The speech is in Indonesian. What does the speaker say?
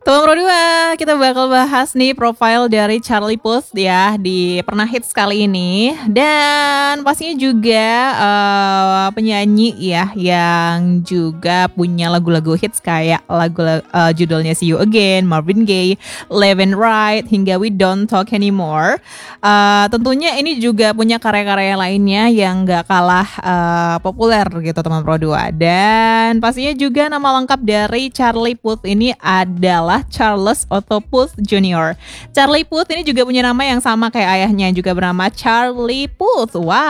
Teman Pro 2, kita bakal bahas nih profile dari Charlie Puth ya di Pernah Hits kali ini. Dan pastinya juga penyanyi ya yang juga punya lagu-lagu hits kayak judulnya See You Again, Marvin Gaye, Left and Right, hingga We Don't Talk Anymore. Tentunya ini juga punya karya-karya lainnya yang gak kalah populer gitu teman Pro 2. Dan pastinya juga nama lengkap dari Charlie Puth ini adalah Charles Otto Puth Jr. Charlie Puth ini juga punya nama yang sama kayak ayahnya, juga bernama Charlie Puth. Wow.